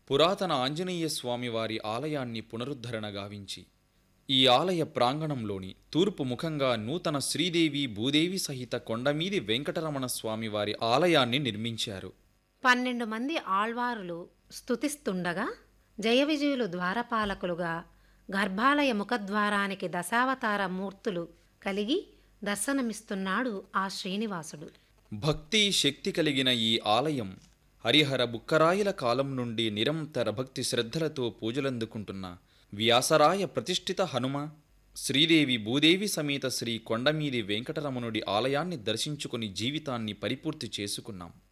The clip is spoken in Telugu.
పురాతన ఆంజనేయ స్వామివారి ఆలయాన్ని పునరుద్ధరణ గావించి ఈ ఆలయ ప్రాంగణంలోని తూర్పు ముఖంగా నూతన శ్రీదేవి భూదేవి సహిత కొండమీది వెంకటరమణ స్వామివారి ఆలయాన్ని నిర్మించారు. 12 మంది ఆళ్వారులు స్తుతిస్తుండగా జయవిజయులు ద్వారపాలకులుగా గర్భాలయ ముఖద్వారానికి దశావతార మూర్తులు కలిగి దర్శనమిస్తున్నాడు ఆ శ్రీనివాసుడు. భక్తి శక్తి కలిగిన ఈ ఆలయం హరిహర బుక్కరాయల కాలం నుండి నిరంతర భక్తి శ్రద్ధలతో పూజలందుకుంటున్న వ్యాసరాయ ప్రతిష్ఠిత హనుమ శ్రీదేవి భూదేవి సమేత శ్రీ కొండమీది వెంకటరమణుడి ఆలయాన్ని దర్శించుకుని జీవితాన్ని పరిపూర్తి చేసుకున్నాం.